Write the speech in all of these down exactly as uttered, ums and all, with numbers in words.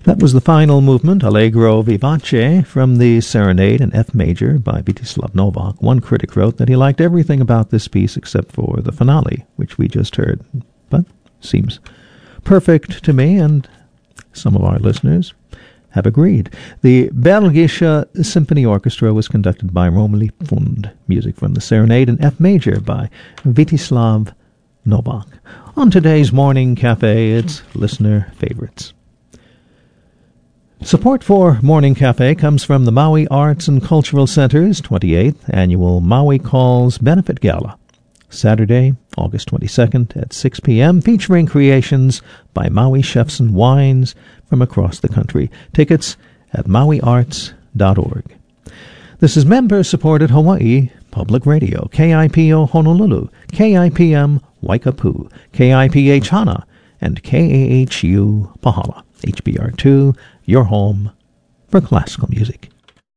That was the final movement, Allegro Vivace, from the Serenade in F major by Vítislav Novák. One critic wrote that he liked everything about this piece except for the finale, which we just heard. But seems perfect to me, and some of our listeners have agreed. The Belgische Symphony Orchestra was conducted by Romilly Fund. Music from the Serenade in F major by Vítislav Novák. On today's Morning Cafe, it's listener favorites. Support for Morning Cafe comes from the Maui Arts and Cultural Center's twenty-eighth Annual Maui Calls Benefit Gala, Saturday, August twenty-second at six p.m., featuring creations by Maui chefs and wines from across the country. Tickets at maui arts dot org. This is member-supported Hawaii Public Radio, K I P O Honolulu, K I P M Waikapu, K I P H Hana, and K A H U Pahala. H B R two, your home for classical music.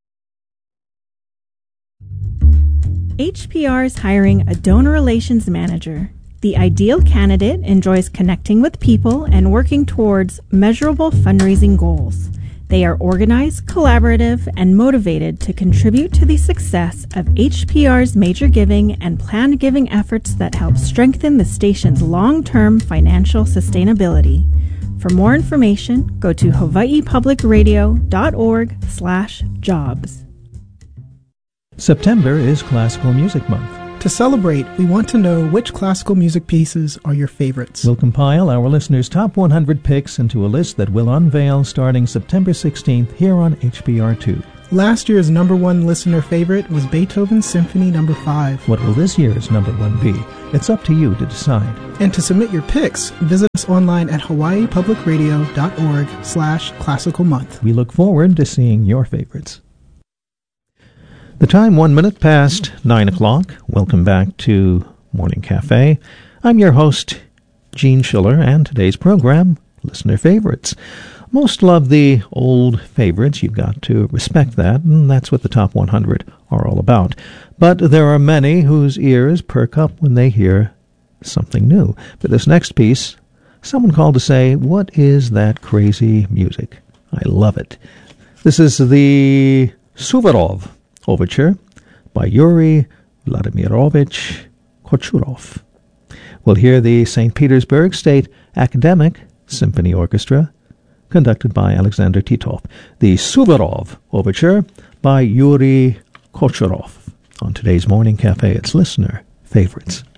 H P R is hiring a donor relations manager. The ideal candidate enjoys connecting with people and working towards measurable fundraising goals. They are organized, collaborative, and motivated to contribute to the success of H P R's major giving and planned giving efforts that help strengthen the station's long-term financial sustainability. For more information, go to hawaii public radio dot org slash jobs. September is Classical Music Month. To celebrate, we want to know which classical music pieces are your favorites. We'll compile our listeners' top one hundred picks into a list that we'll unveil starting September sixteenth here on H B R two. Last year's number one listener favorite was Beethoven's Symphony Number five. What will this year's number one be? It's up to you to decide. And to submit your picks, visit us online at hawaii public radio dot org slash classical month. We look forward to seeing your favorites. The time one minute past nine o'clock. Welcome back to Morning Cafe. I'm your host, Gene Schiller, and today's program, Listener Favorites. Most love the old favorites. You've got to respect that, and that's what the top one hundred are all about. But there are many whose ears perk up when they hear something new. For this next piece, someone called to say, what is that crazy music? I love it. This is the Suvorov Overture by Yuri Vladimirovich Kochurov. We'll hear the Saint Petersburg State Academic Symphony Orchestra, conducted by Alexander Titov. The Suvorov Overture by Yuri Kochurov. On today's Morning Cafe, it's listener favorites.